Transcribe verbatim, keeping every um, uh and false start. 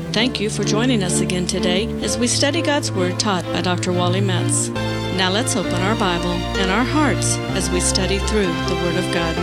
Thank you for joining us again today as we study God's Word taught by Doctor Wally Metz. Now let's open our Bible and our hearts as we study through the Word of God.